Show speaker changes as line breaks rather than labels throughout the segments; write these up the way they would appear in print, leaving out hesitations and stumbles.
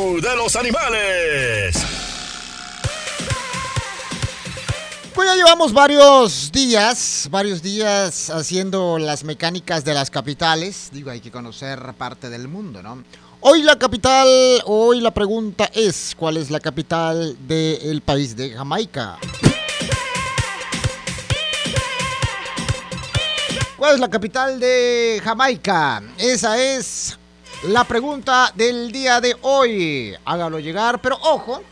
show de los animales.
Pues ya llevamos varios días haciendo las mecánicas de las capitales. Digo, hay que conocer parte del mundo, ¿no? Hoy la pregunta es, ¿cuál es la capital del país de Jamaica? ¿Cuál es la capital de Jamaica? Esa es la pregunta del día de hoy. Hágalo llegar, pero ojo.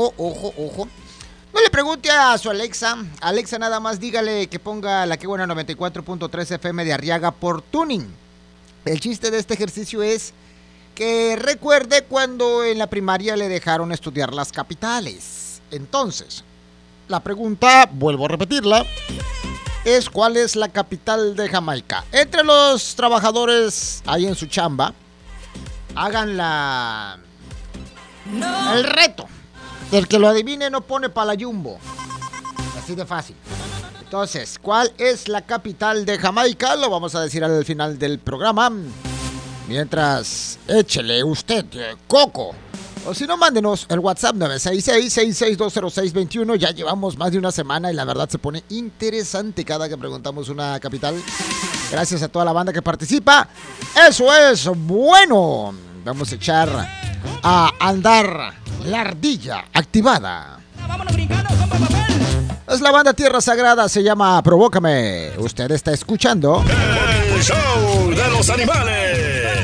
No le pregunte a su Alexa. Alexa, nada más dígale que ponga la que buena 94.3 FM de Arriaga por tuning. El chiste de este ejercicio es que recuerde cuando en la primaria le dejaron estudiar las capitales. Entonces, la pregunta, vuelvo a repetirla, es ¿cuál es la capital de Jamaica? Entre los trabajadores ahí en su chamba, hagan el reto. El que lo adivine no pone para la Jumbo. Así de fácil. Entonces, ¿cuál es la capital de Jamaica? Lo vamos a decir al final del programa. Mientras, échele usted coco. O si no, mándenos el WhatsApp 966-6620621. Ya llevamos más de una semana y la verdad se pone interesante cada que preguntamos una capital. Gracias a toda la banda que participa. Eso es bueno. Vamos a echar a andar la ardilla activada.
Vámonos brincando, compa papel.
Es la banda Tierra Sagrada, se llama Provócame. Usted está escuchando
El show de los animales.